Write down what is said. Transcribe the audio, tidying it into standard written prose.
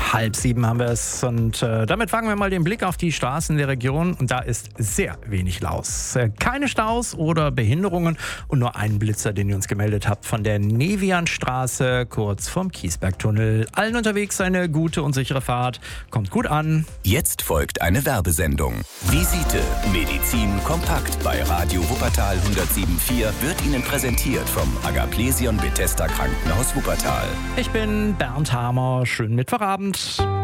6:30 haben wir es und damit wagen wir mal den Blick auf die Straßen der Region und da ist sehr wenig los. Keine Staus oder Behinderungen und nur einen Blitzer, den ihr uns gemeldet habt von der Nevianstraße kurz vorm Kiesbergtunnel. Allen unterwegs eine gute und sichere Fahrt. Kommt gut an. Jetzt folgt eine Werbesendung. Visite Medizin kompakt bei Radio Wuppertal 107.4 wird Ihnen präsentiert vom Agaplesion Bethesda Krankenhaus Wuppertal. Ich bin Bernd Hamer. Schönen Mittwochabend.